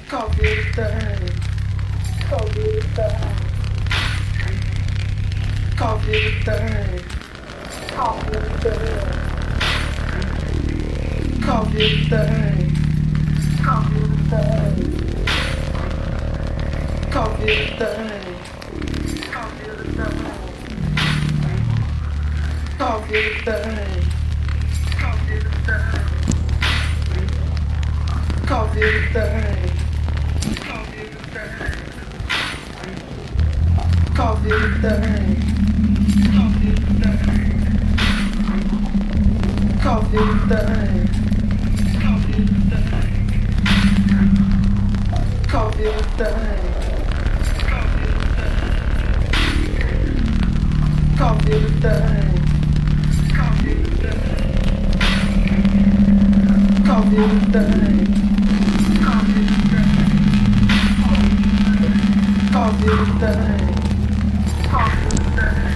Coffee with the honey. Coffee with the honey. Coffee with the honey. Coffee with the honey. Coffee with the honey. Coffee with the honey. Coffee with the honey. Coffee with the honey. Coffee with the honey. Coffee with the honey. Coffee with the honey. Coffee with the honey. Coffee with the honey. Coffee with the honey. Coffee with the honey. Coffee with the honey. Coffee with the honey.